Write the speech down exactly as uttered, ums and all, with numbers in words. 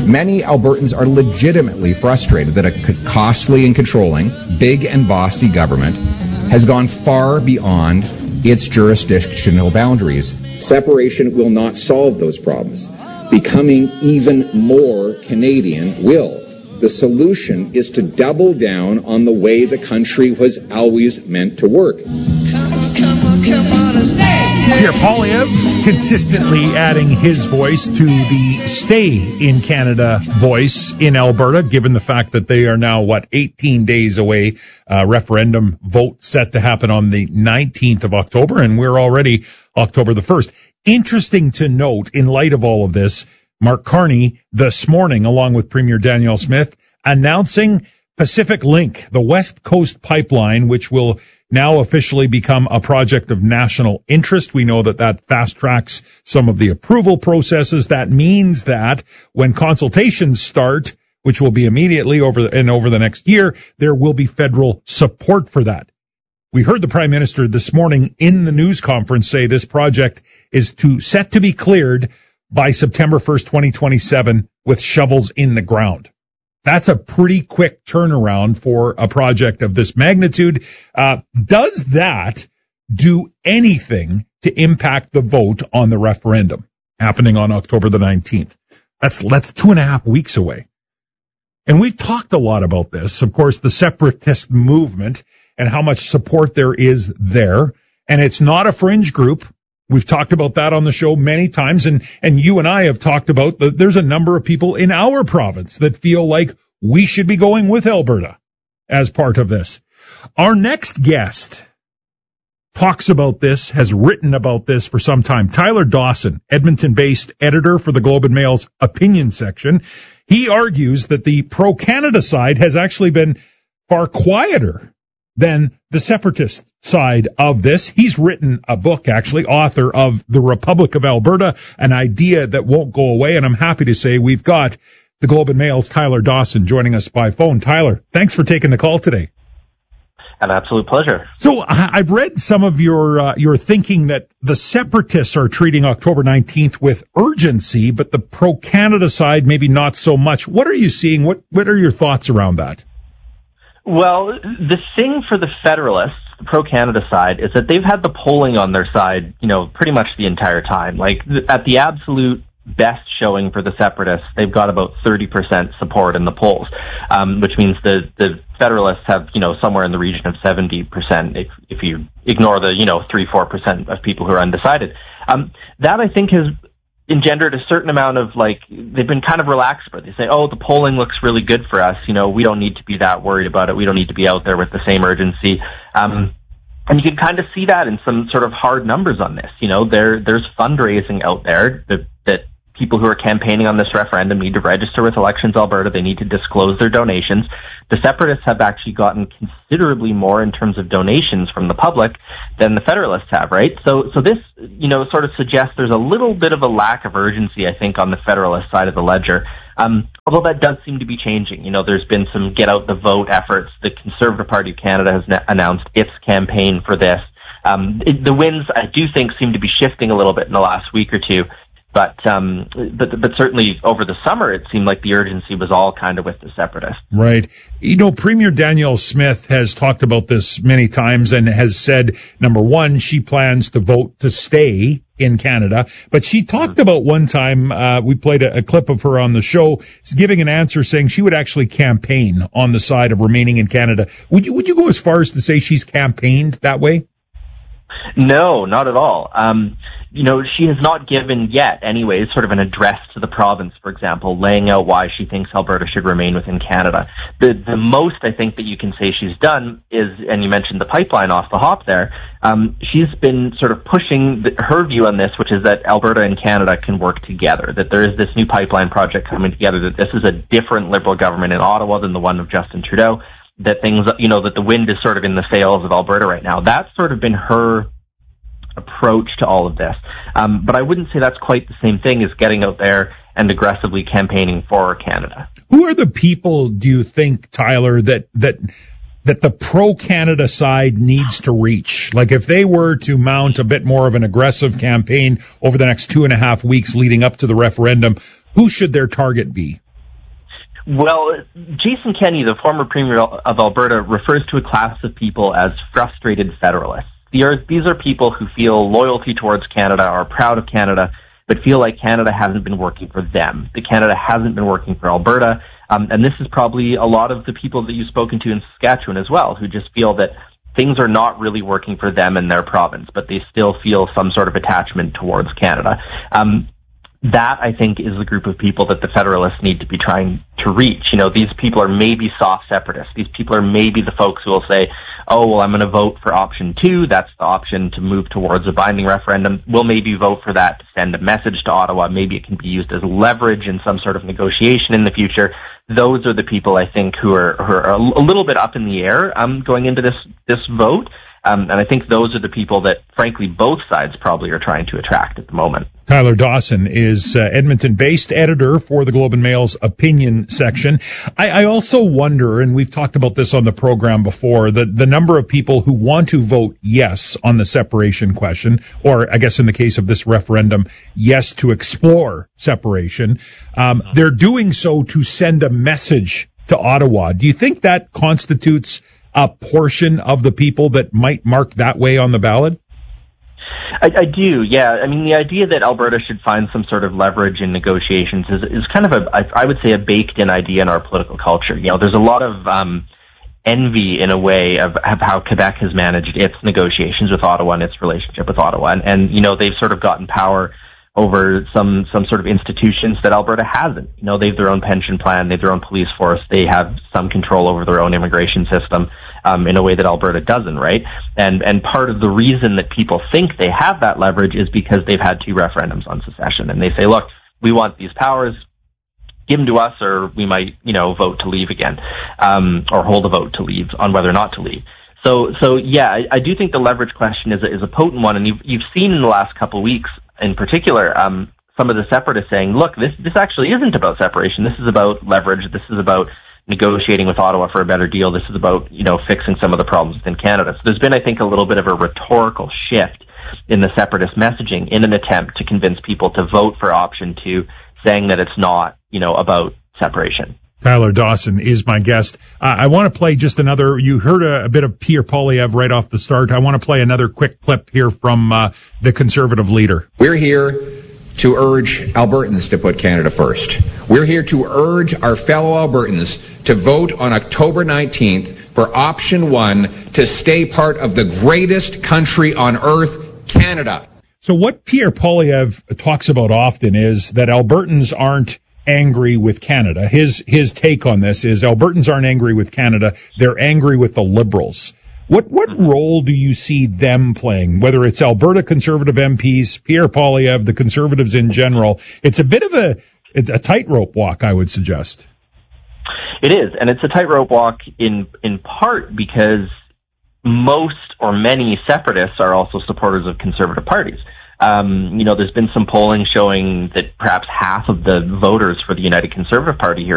Many Albertans are legitimately frustrated that a costly and controlling, big and bossy government has gone far beyond its jurisdictional boundaries. Separation will not solve those problems. Becoming even more Canadian will. The solution is to double down on the way the country was always meant to work. Pierre Poilievre consistently adding his voice to the stay in Canada voice in Alberta, given the fact that they are now, what, eighteen days away, uh, referendum vote set to happen on the nineteenth of October, and we're already October the first. Interesting to note, in light of all of this, Mark Carney this morning, along with Premier Danielle Smith, announcing Pacific Link, the West Coast Pipeline, which will now officially become a project of national interest. We know that that fast-tracks some of the approval processes. That means that when consultations start, which will be immediately over and over the next year, there will be federal support for that. We heard the Prime Minister this morning in the news conference say this project is to set to be cleared by September first, twenty twenty-seven, with shovels in the ground. That's a pretty quick turnaround for a project of this magnitude. Uh, does that do anything to impact the vote on the referendum happening on October the nineteenth? That's, that's two and a half weeks away. And we've talked a lot about this. Of course, the separatist movement and how much support there is there. And it's not a fringe group. We've talked about that on the show many times, and, and you and I have talked about that there's a number of people in our province that feel like we should be going with Alberta as part of this. Our next guest talks about this, has written about this for some time. Tyler Dawson, Edmonton-based editor for the Globe and Mail's opinion section. He argues that the pro-Canada side has actually been far quieter than the separatist side of this. He's written a book, actually, author of The Republic of Alberta, an idea that won't go away. And I'm happy to say we've got the Globe and Mail's Tyler Dawson joining us by phone. Tyler, thanks for taking the call today. An absolute pleasure. So I've read some of your uh, your thinking that the separatists are treating October nineteenth with urgency, but the pro-Canada side maybe not so much. What are you seeing? What What are your thoughts around that? Well, the thing for the Federalists, the pro-Canada side, is that they've had the polling on their side, you know, pretty much the entire time. Like, th- at the absolute best showing for the Separatists, they've got about thirty percent support in the polls, um, which means the, the Federalists have, you know, somewhere in the region of seventy percent if, if you ignore the, you know, three, four percent of people who are undecided. Um, that, I think, has engendered a certain amount of, like, they've been kind of relaxed, but they say, oh, the polling looks really good for us. You know, we don't need to be that worried about it. We don't need to be out there with the same urgency. Um, and you can kind of see that in some sort of hard numbers on this. You know, there, there's fundraising out there that, that people who are campaigning on this referendum need to register with Elections Alberta. They need to disclose their donations. The Separatists have actually gotten considerably more in terms of donations from the public than the Federalists have, right? So, so this, you know, sort of suggests there's a little bit of a lack of urgency, I think, on the Federalist side of the ledger. Um, although that does seem to be changing. You know, there's been some get out the vote efforts. The Conservative Party of Canada has na- announced its campaign for this. Um, it, the winds, I do think, seem to be shifting a little bit in the last week or two. But, um, but, but certainly over the summer, it seemed like the urgency was all kind of with the Separatists. Right. You know, Premier Danielle Smith has talked about this many times and has said, number one, she plans to vote to stay in Canada. But she talked mm-hmm. about one time, uh, we played a, a clip of her on the show, giving an answer saying she would actually campaign on the side of remaining in Canada. Would you, would you go as far as to say she's campaigned that way? No, not at all. Um, you know, she has not given yet, anyways, sort of an address to the province, for example, laying out why she thinks Alberta should remain within Canada. The the most, I think, that you can say she's done is, and you mentioned the pipeline off the hop there, um, she's been sort of pushing the, her view on this, which is that Alberta and Canada can work together, that there is this new pipeline project coming together, that this is a different Liberal government in Ottawa than the one of Justin Trudeau, that things, you know, that the wind is sort of in the sails of Alberta right now. That's sort of been her approach to all of this. Um, but I wouldn't say that's quite the same thing as getting out there and aggressively campaigning for Canada. Who are the people, do you think, Tyler, that, that, that the pro-Canada side needs to reach? Like, if they were to mount a bit more of an aggressive campaign over the next two and a half weeks leading up to the referendum, who should their target be? Well, Jason Kenney, the former Premier of Alberta, refers to a class of people as frustrated federalists. These are people who feel loyalty towards Canada, are proud of Canada, but feel like Canada hasn't been working for them, that Canada hasn't been working for Alberta. Um, and this is probably a lot of the people that you've spoken to in Saskatchewan as well, who just feel that things are not really working for them in their province, but they still feel some sort of attachment towards Canada. Um, that, I think, is the group of people that the Federalists need to be trying to reach. You know, these people are maybe soft separatists. These people are maybe the folks who will say, oh, well, I'm going to vote for option two. That's the option to move towards a binding referendum. We'll maybe vote for that to send a message to Ottawa. Maybe it can be used as leverage in some sort of negotiation in the future. Those are the people, I think, who are, who are a little bit up in the air um, going into this, this vote. Um, and I think those are the people that, frankly, both sides probably are trying to attract at the moment. Tyler Dawson is uh, Edmonton-based editor for the Globe and Mail's opinion section. I, I also wonder, and we've talked about this on the program before, the, the number of people who want to vote yes on the separation question, or I guess in the case of this referendum, yes to explore separation. Um, they're doing so to send a message to Ottawa. Do you think that constitutes a portion of the people that might mark that way on the ballot? I, I do, yeah. I mean, the idea that Alberta should find some sort of leverage in negotiations is, is kind of a, I would say, a baked-in idea in our political culture. You know, there's a lot of um, envy, in a way, of, of how Quebec has managed its negotiations with Ottawa and its relationship with Ottawa. And, and you know, they've sort of gotten power over some, some sort of institutions that Alberta hasn't. You know, they have their own pension plan, they have their own police force, they have some control over their own immigration system, um, in a way that Alberta doesn't, right? And, and part of the reason that people think they have that leverage is because they've had two referendums on secession. And they say, look, we want these powers, give them to us, or we might, you know, vote to leave again, um, or hold a vote to leave on whether or not to leave. So, so yeah, I, I do think the leverage question is a, is a potent one, and you've, you've seen in the last couple of weeks, in particular, um, some of the separatists saying, look, this, this actually isn't about separation. This is about leverage. This is about negotiating with Ottawa for a better deal. This is about, you know, fixing some of the problems within Canada. So there's been, I think, a little bit of a rhetorical shift in the separatist messaging in an attempt to convince people to vote for option two, saying that it's not, you know, about separation. Tyler Dawson is my guest. Uh, I want to play just another, you heard a, a bit of Pierre Poilievre right off the start. I want to play another quick clip here from uh, the Conservative leader. We're here to urge Albertans to put Canada first. We're here to urge our fellow Albertans to vote on October nineteenth for option one, to stay part of the greatest country on earth, Canada. So what Pierre Poilievre talks about often is that Albertans aren't angry with Canada. His his take on this is Albertans aren't angry with Canada, they're angry with the Liberals. What what role do you see them playing, whether it's Alberta Conservative M Ps, Pierre Poilievre, the Conservatives in general? It's a bit of a, it's a tightrope walk, I would suggest. It is, and it's a tightrope walk in in part because most or many separatists are also supporters of Conservative parties. Um, you know, there's been some polling showing that perhaps half of the voters for the United Conservative Party here